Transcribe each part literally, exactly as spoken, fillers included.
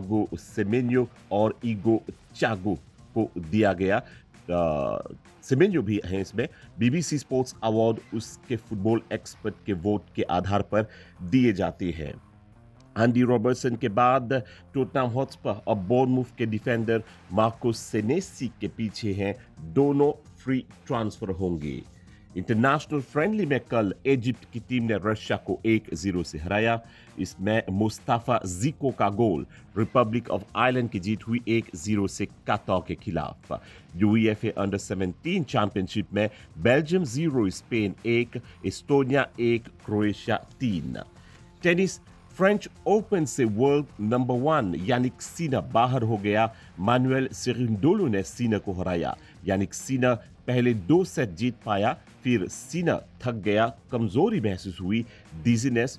Thiago Semenyo और ego चागो को दिया गया। अ, सेमेन्यो भी हैं इसमें। बीबीसी स्पोर्ट्स अवार्ड उसके फुटबॉल एक्सपर्ट के वोट के आधार पर दिए जाते हैं। एंडी रॉबर्टसन के बाद टोटनहम हॉटस्पर और बोर्नमूथ के डिफेंडर मार्कोस सेनेसी के पीछे हैं। दोनों फ्री ट्रांसफर होंगे। इंटरनेशनल फ्रेंडली में कल इजिप्ट की टीम ने रशिया को एक जीरो से हराया। इसमें मुस्ताफा जिको का गोल। रिपब्लिक ऑफ आयरलैंड की जीत हुई एक जीरो से कतर के खिलाफ। यूईएफए अंडर सेवनटीन चैंपियनशिप में बेल्जियम जीरो, स्पेन एक, एस्टोनिया एक, क्रोएशिया तीन। टेनिस फ्रेंच ओपन से वर्ल्ड नंबर वन यानिक सीना बाहर हो गया। मानुएल सेरेंडोलो ने सीना को हराया। यानिक सीना पहले दो सेट जीत पाया, फिर सीना थक गया, कमजोरी महसूस हुई, डिजीनेस,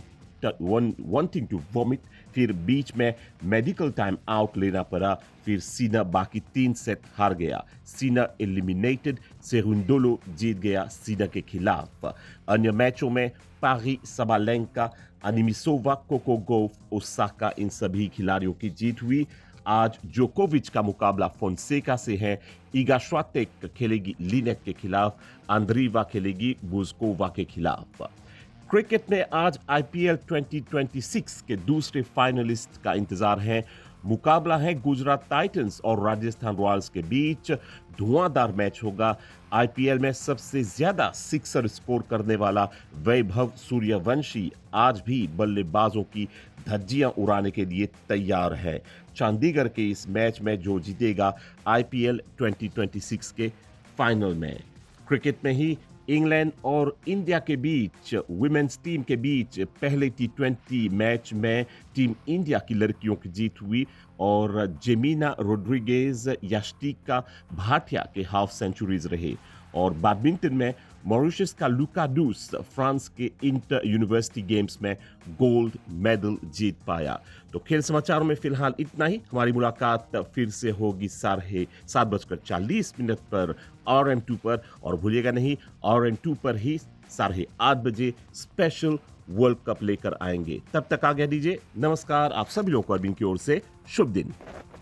वांटिंग टू वॉमिट, फिर बीच में मेडिकल टाइम आउट लेना पड़ा, फिर सीना बाकी तीन सेट हार गया। सीना एलिमिनेटेड, सेरेंडोलो जीत गया सीना के खिलाफ। अन्य मैचों में पारी सबालेंका, अनिमिसोवा, कोको गोफ, ओसाका, इन सभी खिलाड़ियों की जीत हुई। आज जोकोविच का मुकाबला फोंसेका से है। ईगा श्वातेक खेलेगी लिनेट के खिलाफ। आंद्रीवा खेलेगी बुजकोवा के खिलाफ। क्रिकेट में आज आईपीएल ट्वेंटी ट्वेंटी सिक्स के दूसरे फाइनलिस्ट का इंतजार है। मुकाबला है गुजरात टाइटंस और राजस्थान रॉयल्स के बीच। धुआंधार मैच होगा। आईपीएल में सबसे ज्यादा सिक्सर स्कोर करने वाला वैभव सूर्यवंशी आज भी बल्लेबाजों की धज्जियां उड़ाने के लिए तैयार है। चंडीगढ़ के इस मैच में जो जीतेगा आईपीएल ट्वेंटी ट्वेंटी सिक्स के फाइनल में। क्रिकेट में ही इंग्लैंड और इंडिया के बीच वुमेन्स टीम के बीच पहले टी ट्वेंटी मैच में टीम इंडिया की लड़कियों की जीत हुई और जेमिना रोड्रिगेज, यास्टिका भाटिया के हाफ सेंचुरीज रहे। और बैडमिंटन में मॉरिशस का लुका डूस फ्रांस के इंटर यूनिवर्सिटी गेम्स में गोल्ड मेडल जीत पाया। तो खेल समाचारों में फिलहाल इतना ही। हमारी मुलाकात फिर से होगी साढ़े सात बजकर चालीस मिनट पर आर एम टू पर, और भूलिएगा नहीं, आर एम टू पर ही साढ़े आठ बजे स्पेशल वर्ल्ड कप लेकर आएंगे। तब तक आज्ञा दीजिए। नमस्कार। आप सभी लोगों को अरविंद की ओर से शुभ दिन।